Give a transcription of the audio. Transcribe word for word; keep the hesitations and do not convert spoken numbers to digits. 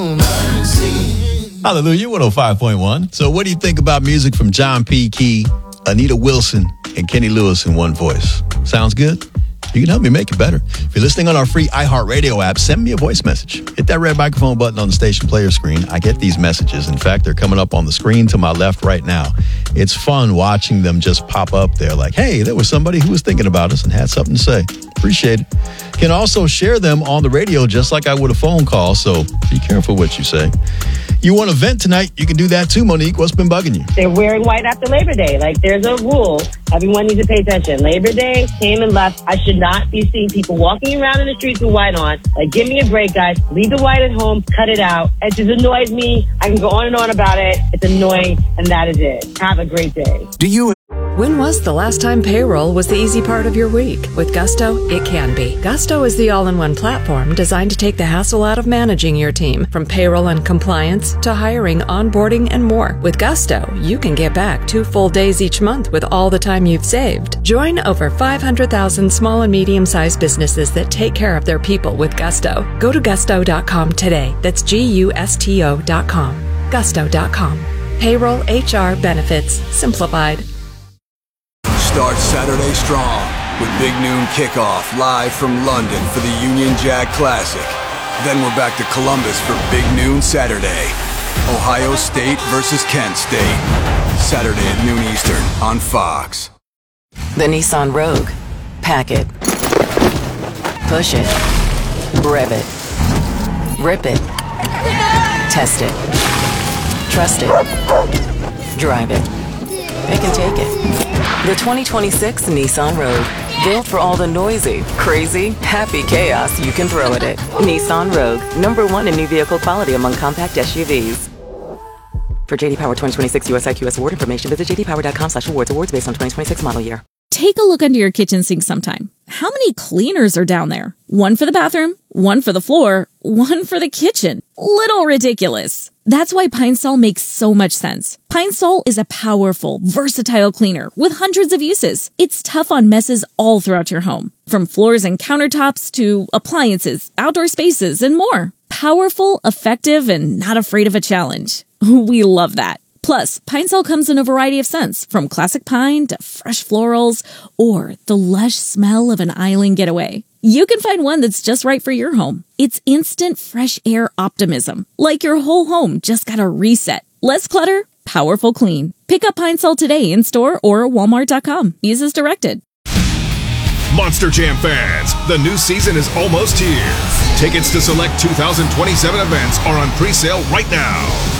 Hallelujah, one oh five point one. So what do you think about music from John P. Key, Anita Wilson, and Kenny Lewis in one voice? Sounds good? You can help me make it better. If you're listening on our free iHeartRadio app, send me a voice message. Hit that red microphone button on the station player screen. I get these messages. In fact, they're coming up on the screen to my left right now. It's fun watching them just pop up there like, hey, there was somebody who was thinking about us and had something to say. Appreciate it. Can also share them on the radio just like I would a phone call, so be careful what you say. You want to vent tonight, you can do that too, Monique. What's been bugging you? They're wearing white after Labor Day. Like, there's a rule. Everyone needs to pay attention. Labor Day came and left. I should not be seeing people walking around in the streets with white on. Like, give me a break, guys. Leave the white at home. Cut it out. It just annoys me. I can go on and on about it. It's annoying, and that is it. Have a great day. Do you... When was the last time payroll was the easy part of your week? With Gusto, it can be. Gusto is the all-in-one platform designed to take the hassle out of managing your team, from payroll and compliance to hiring, onboarding, and more. With Gusto, you can get back two full days each month with all the time you've saved. Join over five hundred thousand small and medium-sized businesses that take care of their people with Gusto. Go to gusto dot com today. That's G U S T O dot com. gusto dot com. Payroll, H R, benefits, simplified. Start Saturday strong with Big Noon Kickoff live from London for the Union Jack Classic. Then we're back to Columbus for Big Noon Saturday. Ohio State versus Kent State. Saturday at noon Eastern on Fox. The Nissan Rogue. Pack it. Push it. Rev it. Rip it. Test it. Trust it. Drive it. Pick and take it. The twenty twenty-six Nissan Rogue. Built for all the noisy, crazy, happy chaos you can throw at it. Nissan Rogue. Number one in new vehicle quality among compact S U Vs. For J D Power twenty twenty-six U S I Q S award information, visit j d power dot com slash awards. Awards based on twenty twenty-six model year. Take a look under your kitchen sink sometime. How many cleaners are down there? One for the bathroom, one for the floor, one for the kitchen. Little ridiculous. That's why Pine Sol makes so much sense. Pine Sol is a powerful, versatile cleaner with hundreds of uses. It's tough on messes all throughout your home, from floors and countertops to appliances, outdoor spaces, and more. Powerful, effective, and not afraid of a challenge. We love that. Plus, Pine Sol comes in a variety of scents, from classic pine to fresh florals or the lush smell of an island getaway. You can find one that's just right for your home. It's instant fresh air optimism, like your whole home just got a reset. Less clutter, powerful clean. Pick up Pine Sol today in store or walmart dot com. Use as directed. Monster Jam fans, the new season is almost here. Tickets to select two thousand twenty-seven events are on pre-sale right now.